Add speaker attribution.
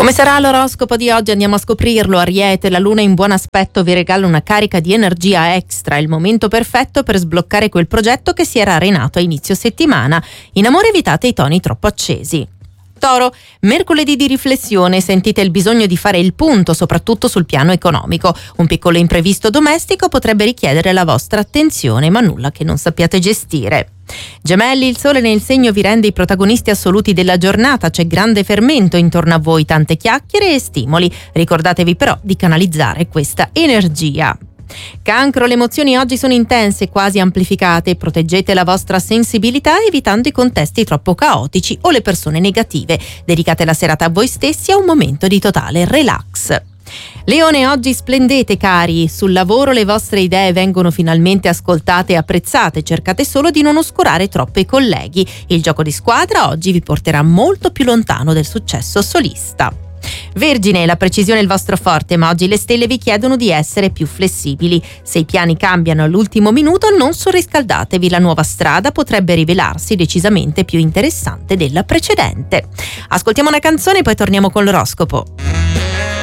Speaker 1: Come sarà l'oroscopo di oggi? Andiamo a scoprirlo. Ariete, la luna in buon aspetto vi regala una carica di energia extra, il momento perfetto per sbloccare quel progetto che si era arenato a inizio settimana. In amore evitate i toni troppo accesi. Toro, mercoledì di riflessione, sentite il bisogno di fare il punto soprattutto sul piano economico. Un piccolo imprevisto domestico potrebbe richiedere la vostra attenzione, ma nulla che non sappiate gestire. Gemelli, il sole nel segno vi rende i protagonisti assoluti della giornata, c'è grande fermento intorno a voi, tante chiacchiere e stimoli. Ricordatevi però di canalizzare questa energia. Cancro, le emozioni oggi sono intense, quasi amplificate. Proteggete la vostra sensibilità evitando i contesti troppo caotici o le persone negative. Dedicate la serata a voi stessi, a un momento di totale relax. Leone, oggi splendete cari, sul lavoro le vostre idee vengono finalmente ascoltate e apprezzate, cercate solo di non oscurare troppo i colleghi. Il gioco di squadra oggi vi porterà molto più lontano del successo solista. Vergine, la precisione è il vostro forte, ma oggi le stelle vi chiedono di essere più flessibili. Se i piani cambiano all'ultimo minuto, non surriscaldatevi, la nuova strada potrebbe rivelarsi decisamente più interessante della precedente. Ascoltiamo una canzone e poi torniamo con l'oroscopo.